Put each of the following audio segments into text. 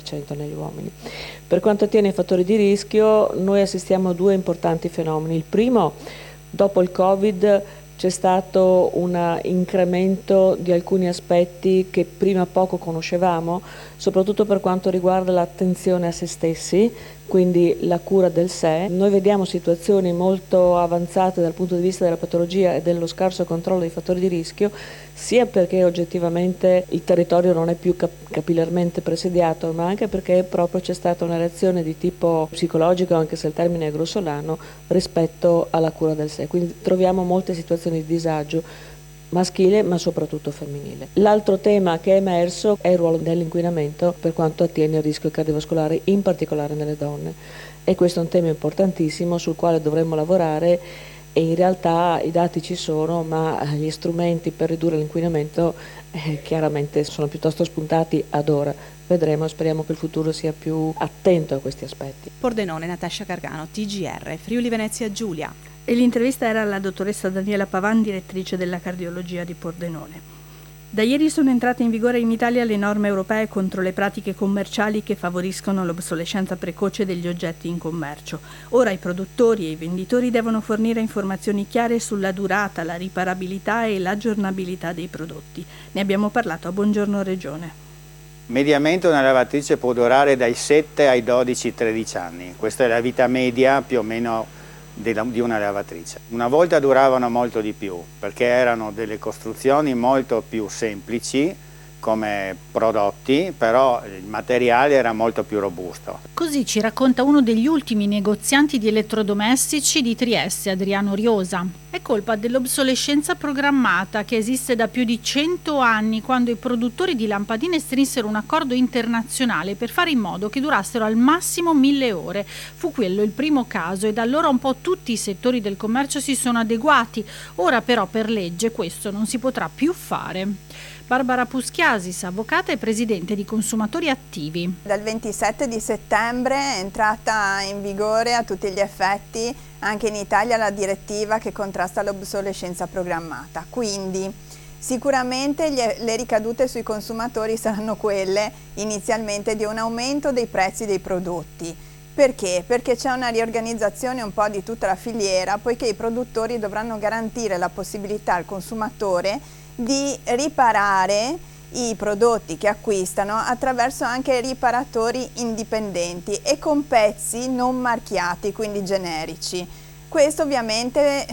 40% negli uomini. Per quanto attiene ai fattori di rischio, noi assistiamo a due importanti fenomeni. Il primo, dopo il Covid, c'è stato un incremento di alcuni aspetti che prima poco conoscevamo, soprattutto per quanto riguarda l'attenzione a se stessi, quindi la cura del sé. Noi vediamo situazioni molto avanzate dal punto di vista della patologia e dello scarso controllo dei fattori di rischio, sia perché oggettivamente il territorio non è più capillarmente presidiato, ma anche perché proprio c'è stata una reazione di tipo psicologico, anche se il termine è grossolano, rispetto alla cura del sé. Quindi troviamo molte situazioni di disagio maschile ma soprattutto femminile. L'altro tema che è emerso è il ruolo dell'inquinamento per quanto attiene al rischio cardiovascolare, in particolare nelle donne, e questo è un tema importantissimo sul quale dovremmo lavorare, e in realtà i dati ci sono, ma gli strumenti per ridurre l'inquinamento chiaramente sono piuttosto spuntati ad ora. Vedremo, speriamo che il futuro sia più attento a questi aspetti. Pordenone, Natascia Cargano, TGR, Friuli Venezia Giulia. E l'intervista era alla dottoressa Daniela Pavan, direttrice della cardiologia di Pordenone. Da ieri sono entrate in vigore in Italia le norme europee contro le pratiche commerciali che favoriscono l'obsolescenza precoce degli oggetti in commercio. Ora i produttori e i venditori devono fornire informazioni chiare sulla durata, la riparabilità e l'aggiornabilità dei prodotti. Ne abbiamo parlato a Buongiorno Regione. Mediamente una lavatrice può durare dai 7 ai 12-13 anni. Questa è la vita media più o meno di una lavatrice. Una volta duravano molto di più perché erano delle costruzioni molto più semplici come prodotti, però il materiale era molto più robusto. Così ci racconta uno degli ultimi negozianti di elettrodomestici di Trieste, Adriano Riosa. È colpa dell'obsolescenza programmata che esiste da più di 100 anni, quando i produttori di lampadine strinsero un accordo internazionale per fare in modo che durassero al massimo 1000 ore. Fu quello il primo caso e da allora un po' tutti i settori del commercio si sono adeguati. Ora però per legge questo non si potrà più fare. Barbara Puschiasis, avvocata e presidente di Consumatori Attivi. Dal 27 di settembre è entrata in vigore a tutti gli effetti anche in Italia la direttiva che contrasta l'obsolescenza programmata, quindi sicuramente le ricadute sui consumatori saranno quelle inizialmente di un aumento dei prezzi dei prodotti. Perché? Perché c'è una riorganizzazione un po' di tutta la filiera, poiché i produttori dovranno garantire la possibilità al consumatore di riparare i prodotti che acquistano attraverso anche riparatori indipendenti e con pezzi non marchiati, quindi generici. Questo ovviamente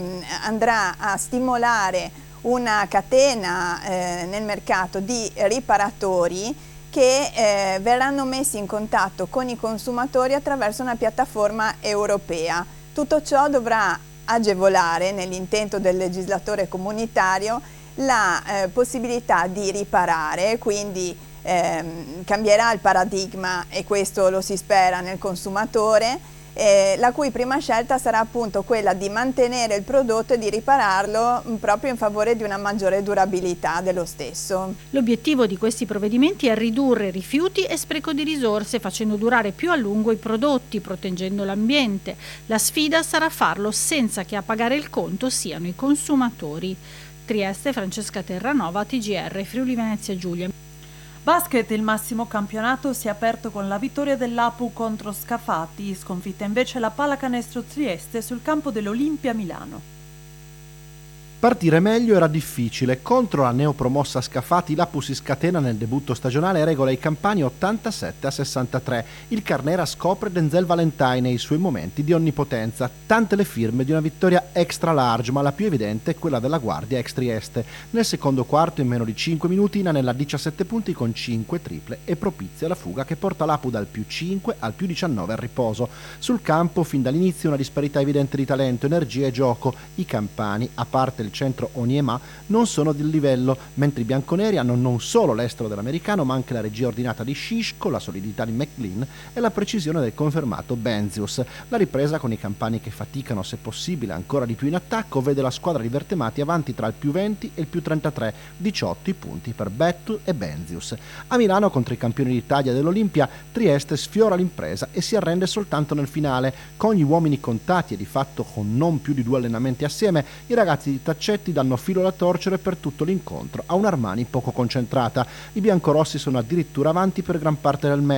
andrà a stimolare una catena nel mercato di riparatori che verranno messi in contatto con i consumatori attraverso una piattaforma europea. Tutto ciò dovrà agevolare, nell'intento del legislatore comunitario, la possibilità di riparare, quindi cambierà il paradigma, e questo lo si spera nel consumatore, la cui prima scelta sarà appunto quella di mantenere il prodotto e di ripararlo proprio in favore di una maggiore durabilità dello stesso. L'obiettivo di questi provvedimenti è ridurre rifiuti e spreco di risorse, facendo durare più a lungo i prodotti, proteggendo l'ambiente. La sfida sarà farlo senza che a pagare il conto siano i consumatori. Trieste, Francesca Terranova, TGR, Friuli Venezia Giulia. Basket, il massimo campionato si è aperto con la vittoria dell'Apu contro Scafati, sconfitta invece la Pallacanestro Trieste sul campo dell'Olimpia Milano. Partire meglio era difficile. Contro la neopromossa Scafati l'Apu si scatena nel debutto stagionale e regola i campani 87-63. Il Carnera scopre Denzel Valentine e i suoi momenti di onnipotenza. Tante le firme di una vittoria extra large, ma la più evidente è quella della Guardia ex Trieste. Nel secondo quarto, in meno di 5 minuti, inanella 17 punti con 5 triple e propizia la fuga che porta l'Apu dal più 5 al più 19 al riposo. Sul campo, fin dall'inizio, una disparità evidente di talento, energia e gioco. I campani, a parte il centro Oniema, non sono di livello, mentre i bianconeri hanno non solo l'estero dell'americano ma anche la regia ordinata di Scisco, la solidità di McLean e la precisione del confermato Benzius. La ripresa con i campani che faticano, se possibile ancora di più in attacco, vede la squadra di Vertemati avanti tra il più 20 e il più 33, 18 i punti per Bettu e Benzius. A Milano, contro i campioni d'Italia dell'Olimpia, Trieste sfiora l'impresa e si arrende soltanto nel finale. Con gli uomini contati e di fatto con non più di 2 allenamenti assieme, i ragazzi di Taccetti danno filo da torcere per tutto l'incontro a un Armani poco concentrata. I biancorossi sono addirittura avanti per gran parte del match,